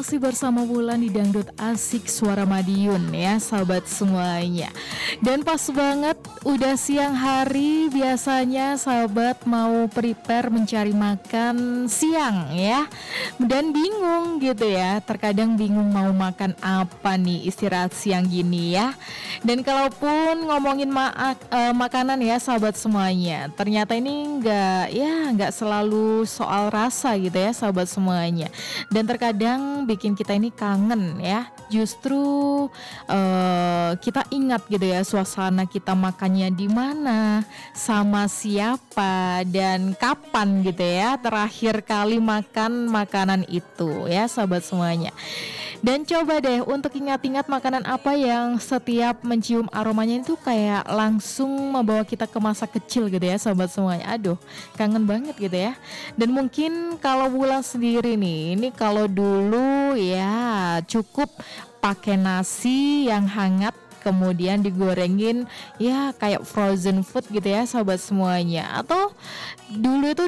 masih bersama Wulan di Dangdut Asik Suara Madiun ya sahabat semuanya. Dan pas banget udah siang hari, biasanya sahabat mau prepare mencari makan siang ya. Dan bingung gitu ya, terkadang bingung mau makan apa nih istirahat siang gini ya. Dan kalaupun ngomongin makanan ya sahabat semuanya, ternyata ini nggak selalu soal rasa gitu ya sahabat semuanya. Dan terkadang bikin kita ini kangen ya. Justru kita ingat gitu ya suasana kita makannya di mana, sama siapa, dan kapan gitu ya terakhir kali makan makanan itu ya sahabat semuanya. Dan coba deh untuk ingat-ingat makanan apa yang setiap mencium aromanya itu kayak langsung membawa kita ke masa kecil gitu ya sahabat semuanya. Aduh, kangen banget gitu ya. Dan mungkin kalau Wulan sendiri nih, ini kalau dulu ya cukup pakai nasi yang hangat kemudian digorengin ya kayak frozen food gitu ya sahabat semuanya. Atau dulu itu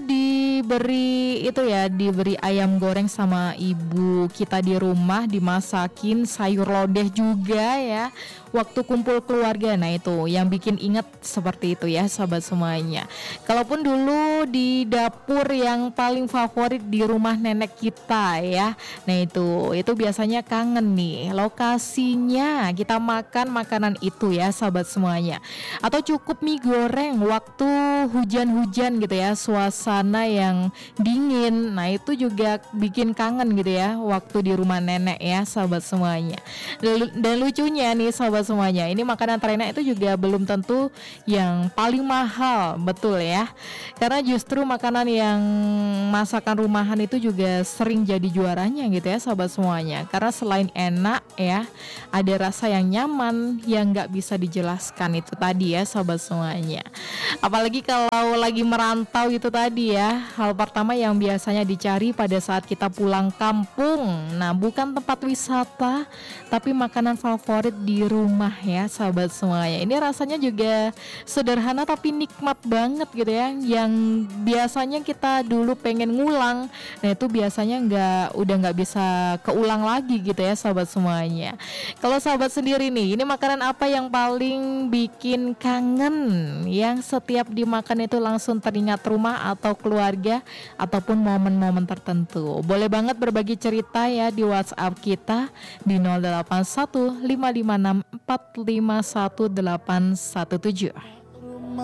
diberi ayam goreng sama ibu kita di rumah, dimasakin sayur lodeh juga ya waktu kumpul keluarga. Nah itu yang bikin inget seperti itu ya sahabat semuanya. Kalaupun dulu di dapur yang paling favorit di rumah nenek kita ya, nah itu biasanya kangen nih lokasinya kita makan makanan itu ya sahabat semuanya. Atau cukup mie goreng waktu hujan-hujan gitu ya, suasana yang dingin. Nah itu juga bikin kangen gitu ya waktu di rumah nenek ya sahabat semuanya. Dan lucunya nih sahabat semuanya, ini makanan terenak itu juga belum tentu yang paling mahal, betul ya. Karena justru makanan yang masakan rumahan itu juga sering jadi juaranya gitu ya sahabat semuanya. Karena selain enak ya, ada rasa yang nyaman yang gak bisa dijelaskan itu tadi ya sahabat semuanya. Apalagi kalau lagi merantau itu tadi ya, hal pertama yang biasanya dicari pada saat kita pulang kampung, nah bukan tempat wisata tapi makanan favorit di rumah ya sahabat semuanya. Ini rasanya juga sederhana tapi nikmat banget gitu ya, yang biasanya kita dulu pengen ngulang, nah itu biasanya udah nggak bisa keulang lagi gitu ya sahabat semuanya. Kalau sahabat sendiri nih, ini makanan apa yang paling bikin kangen, yang setiap dimakan itu langsung teringat rumah atau keluarga ataupun momen-momen tertentu? Boleh banget berbagi cerita ya di WhatsApp kita di 081 556 451 817.